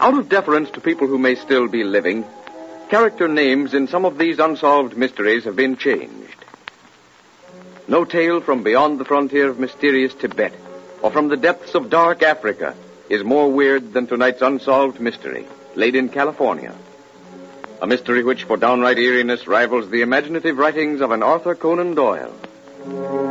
Out of deference to people who may still be living, character names in some of these unsolved mysteries have been changed. No tale from beyond the frontier of mysterious Tibet or from the depths of dark Africa is more weird than tonight's unsolved mystery, laid in California. A mystery which, for downright eeriness, rivals the imaginative writings of an Arthur Conan Doyle.